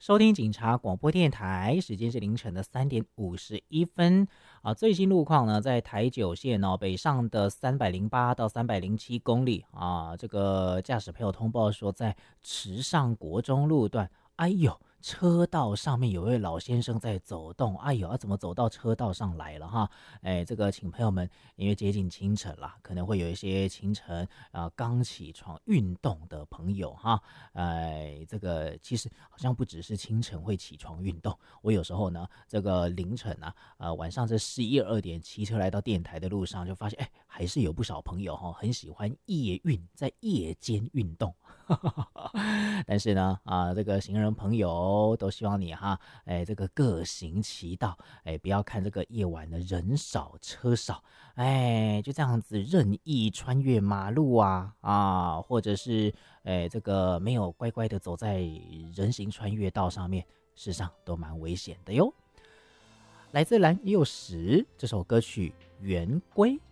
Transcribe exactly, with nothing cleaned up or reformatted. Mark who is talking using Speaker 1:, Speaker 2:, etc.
Speaker 1: 收听警察广播电台，时间是凌晨的三点五十一分啊。最新路况呢，在台九线哦，北上的三百零八到三百零七公里啊，这个驾驶朋友通报说，在池上国中路段，哎呦，车道上面有位老先生在走动，哎呦，要、啊、怎么走到车道上来了哈？哎，这个请朋友们，因为接近清晨啦，可能会有一些清晨啊刚起床运动的朋友哈，哎，这个其实好像不只是清晨会起床运动，我有时候呢，这个凌晨啊，呃，晚上这十一二点骑车来到电台的路上，就发现哎，还是有不少朋友哈，很喜欢夜运，在夜间运动。但是呢，啊，这个行人朋友都希望你哈，哎，这个各行其道，哎，不要看这个夜晚的人少车少，哎，就这样子任意穿越马路啊，啊，或者是哎，这个没有乖乖的走在人行穿越道上面，事实上都蛮危险的哟。来自蓝又时这首歌曲《圆规》。